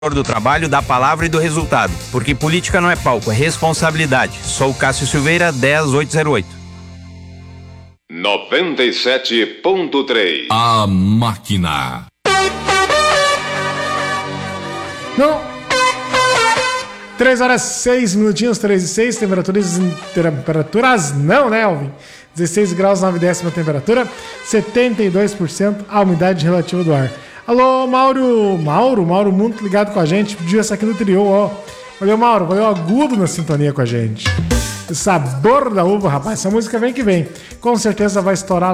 do trabalho, da palavra e do resultado. Porque política não é palco, é responsabilidade. Sou o Cássio Silveira, 10808. 97.3. A Máquina. Não. 3 horas 6 minutinhos, 3 e 6, temperaturas não, né, Alvin? 16 graus, 9 décima temperatura, 72% a umidade relativa do ar. Alô, Mauro, muito ligado com a gente, pediu essa aqui do trio, ó. Valeu, Mauro, valeu, agudo na sintonia com a gente. O sabor da uva, rapaz, essa música vem que vem. Com certeza vai estourar